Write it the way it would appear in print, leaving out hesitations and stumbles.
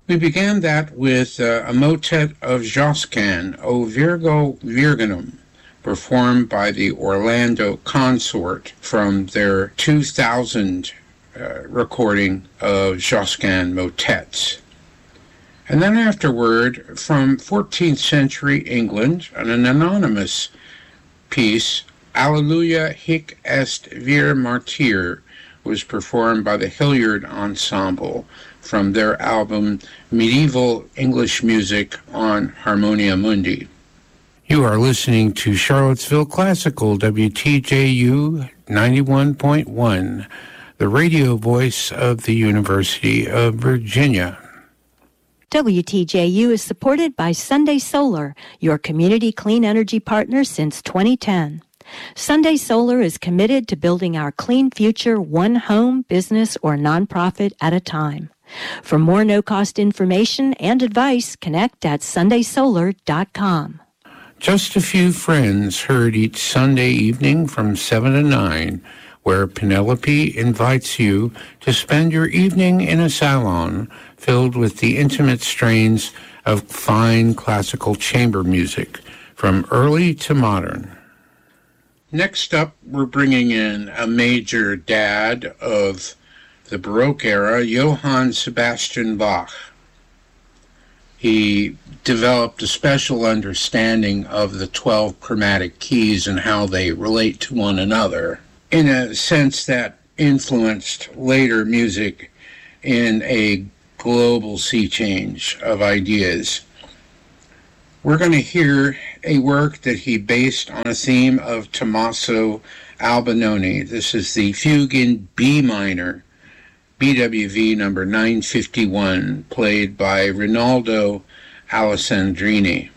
We began that with a motet of Josquin, O Virgo Virginum, performed by the Orlando Consort from their 2000 recording of Josquin motets. And then afterward, from 14th century England, an anonymous piece, Alleluia hic est vir martyr, was performed by the Hilliard Ensemble from their album Medieval English Music on Harmonia Mundi. You are listening to Charlottesville Classical, WTJU 91.1, the radio voice of the University of Virginia. WTJU is supported by Sunday Solar, your community clean energy partner since 2010. Sunday Solar is committed to building our clean future one home, business, or nonprofit at a time. For more no-cost information and advice, connect at sundaysolar.com. Just a Few Friends, heard each Sunday evening from 7 to 9, where Penelope invites you to spend your evening in a salon filled with the intimate strains of fine classical chamber music, from early to modern. Next up, we're bringing in a major dad of the Baroque era, Johann Sebastian Bach. He developed a special understanding of the 12 chromatic keys and how they relate to one another, in a sense that influenced later music in a global sea change of ideas. We're going to hear a work that he based on a theme of Tommaso Albinoni. This is the Fugue in B minor, BWV number 951, played by Rinaldo Alessandrini.